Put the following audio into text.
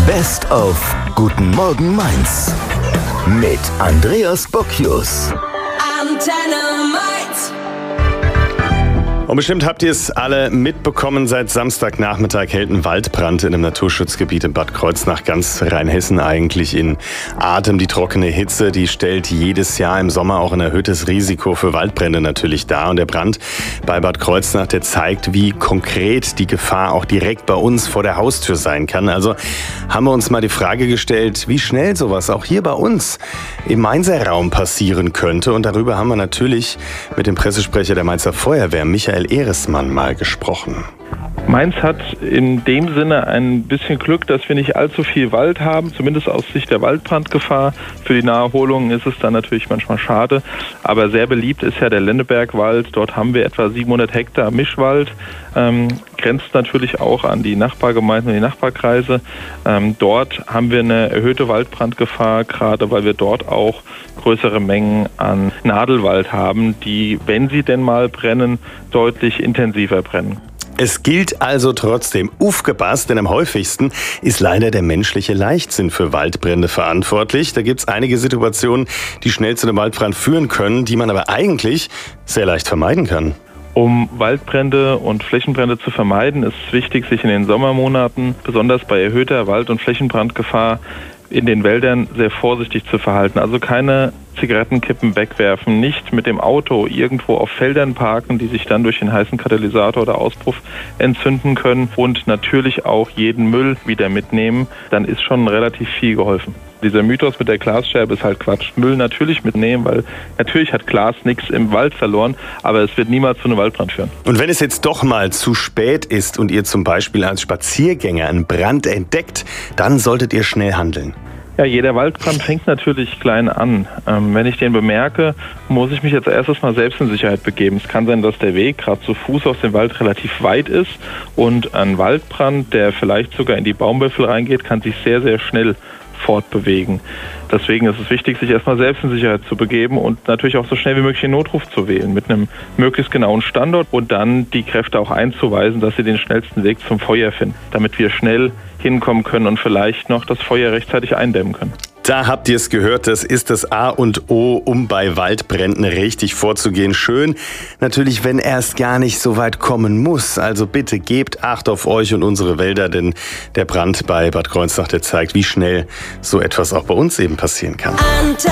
Best of Guten Morgen Mainz mit Andreas Bocchius. Antenne Mainz. Und bestimmt habt ihr es alle mitbekommen, seit Samstagnachmittag hält ein Waldbrand in einem Naturschutzgebiet in Bad Kreuznach, ganz Rheinhessen eigentlich, in Atem. Die trockene Hitze, die stellt jedes Jahr im Sommer auch ein erhöhtes Risiko für Waldbrände natürlich dar. Und der Brand bei Bad Kreuznach, der zeigt, wie konkret die Gefahr auch direkt bei uns vor der Haustür sein kann. Also haben wir uns mal die Frage gestellt, wie schnell sowas auch hier bei uns im Mainzer Raum passieren könnte. Und darüber haben wir natürlich mit dem Pressesprecher der Mainzer Feuerwehr, Michael Ehresmann, mal gesprochen. Mainz hat in dem Sinne ein bisschen Glück, dass wir nicht allzu viel Wald haben, zumindest aus Sicht der Waldbrandgefahr. Für die Naherholung ist es dann natürlich manchmal schade, aber sehr beliebt ist ja der Lennebergwald. Dort haben wir etwa 700 Hektar Mischwald, grenzt natürlich auch an die Nachbargemeinden und die Nachbarkreise. Dort haben wir eine erhöhte Waldbrandgefahr, gerade weil wir dort auch größere Mengen an Nadelwald haben, die, wenn sie denn mal brennen, deutlich intensiver brennen. Es gilt also trotzdem, aufgepasst, denn am häufigsten ist leider der menschliche Leichtsinn für Waldbrände verantwortlich. Da gibt es einige Situationen, die schnell zu einem Waldbrand führen können, die man aber eigentlich sehr leicht vermeiden kann. Um Waldbrände und Flächenbrände zu vermeiden, ist es wichtig, sich in den Sommermonaten, besonders bei erhöhter Wald- und Flächenbrandgefahr, in den Wäldern sehr vorsichtig zu verhalten. Also keine Zigarettenkippen wegwerfen, nicht mit dem Auto irgendwo auf Feldern parken, die sich dann durch den heißen Katalysator oder Auspuff entzünden können, und natürlich auch jeden Müll wieder mitnehmen. Dann ist schon relativ viel geholfen. Dieser Mythos mit der Glasscherbe ist halt Quatsch. Müll natürlich mitnehmen, weil natürlich hat Glas nichts im Wald verloren, aber es wird niemals zu einem Waldbrand führen. Und wenn es jetzt doch mal zu spät ist und ihr zum Beispiel als Spaziergänger einen Brand entdeckt, dann solltet ihr schnell handeln. Ja, jeder Waldbrand fängt natürlich klein an. Wenn ich den bemerke, muss ich mich als erstes mal selbst in Sicherheit begeben. Es kann sein, dass der Weg gerade zu Fuß aus dem Wald relativ weit ist, und ein Waldbrand, der vielleicht sogar in die Baumwipfel reingeht, kann sich sehr, sehr schnell fortbewegen. Deswegen ist es wichtig, sich erstmal selbst in Sicherheit zu begeben und natürlich auch so schnell wie möglich den Notruf zu wählen mit einem möglichst genauen Standort und dann die Kräfte auch einzuweisen, dass sie den schnellsten Weg zum Feuer finden, damit wir schnell hinkommen können und vielleicht noch das Feuer rechtzeitig eindämmen können. Da habt ihr es gehört, das ist das A und O, um bei Waldbränden richtig vorzugehen. Schön, natürlich, wenn erst gar nicht so weit kommen muss. Also bitte gebt Acht auf euch und unsere Wälder, denn der Brand bei Bad Kreuznach, der zeigt, wie schnell so etwas auch bei uns eben passieren kann.